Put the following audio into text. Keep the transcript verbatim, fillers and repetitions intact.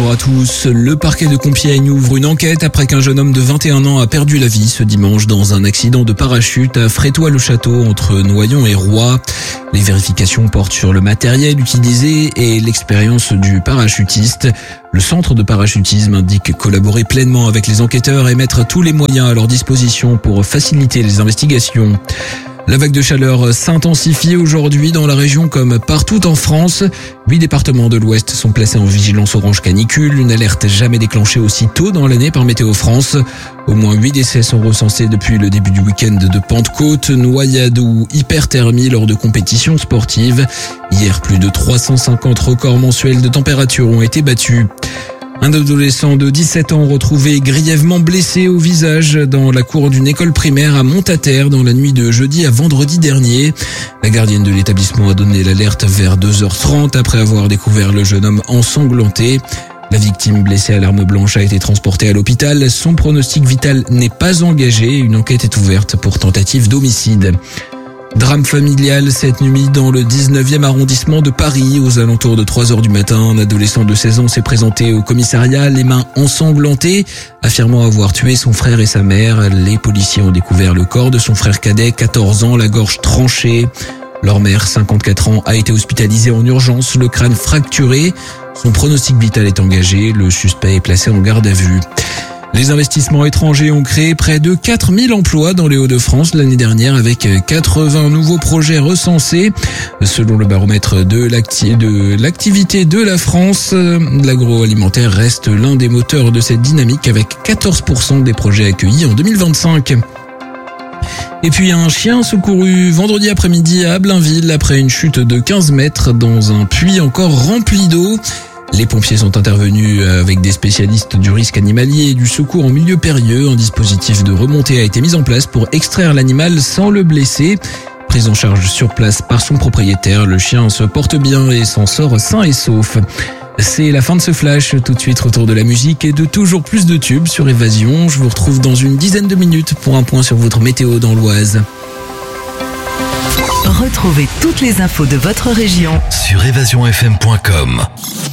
bonjour à tous. Le parquet de Compiègne ouvre une enquête après qu'un jeune homme de vingt et un ans a perdu la vie ce dimanche dans un accident de parachute à Frétois-le-Château entre Noyon et Roye. Les vérifications portent sur le matériel utilisé et l'expérience du parachutiste. Le centre de parachutisme indique collaborer pleinement avec les enquêteurs et mettre tous les moyens à leur disposition pour faciliter les investigations. La vague de chaleur s'intensifie aujourd'hui dans la région comme partout en France. Huit départements de l'Ouest sont placés en vigilance orange canicule, une alerte jamais déclenchée aussi tôt dans l'année par Météo France. Au moins huit décès sont recensés depuis le début du week-end de Pentecôte, noyade ou hyperthermie lors de compétitions sportives. Hier, plus de trois cent cinquante records mensuels de température ont été battus. Un adolescent de dix-sept ans retrouvé grièvement blessé au visage dans la cour d'une école primaire à Montataire dans la nuit de jeudi à vendredi dernier. La gardienne de l'établissement a donné l'alerte vers deux heures trente après avoir découvert le jeune homme ensanglanté. La victime blessée à l'arme blanche a été transportée à l'hôpital. Son pronostic vital n'est pas engagé. Une enquête est ouverte pour tentative d'homicide. Drame familial cette nuit dans le dix-neuvième arrondissement de Paris. Aux alentours de trois heures du matin, un adolescent de seize ans s'est présenté au commissariat, les mains ensanglantées, affirmant avoir tué son frère et sa mère. Les policiers ont découvert le corps de son frère cadet, quatorze ans, la gorge tranchée. Leur mère, cinquante-quatre ans, a été hospitalisée en urgence, le crâne fracturé. Son pronostic vital est engagé, le suspect est placé en garde à vue. Les investissements étrangers ont créé près de quatre mille emplois dans les Hauts-de-France l'année dernière avec quatre-vingts nouveaux projets recensés. Selon le baromètre de l'acti- de l'activité de la France, l'agroalimentaire reste l'un des moteurs de cette dynamique avec quatorze pour cent des projets accueillis en deux mille vingt-cinq. Et puis un chien secouru vendredi après-midi à Blainville après une chute de quinze mètres dans un puits encore rempli d'eau. Les pompiers sont intervenus avec des spécialistes du risque animalier et du secours en milieu périlleux. Un dispositif de remontée a été mis en place pour extraire l'animal sans le blesser. Prise en charge sur place par son propriétaire, le chien se porte bien et s'en sort sain et sauf. C'est la fin de ce flash. Tout de suite, retour de la musique et de toujours plus de tubes sur Évasion. Je vous retrouve dans une dizaine de minutes pour un point sur votre météo dans l'Oise. Retrouvez toutes les infos de votre région sur évasion f m point com.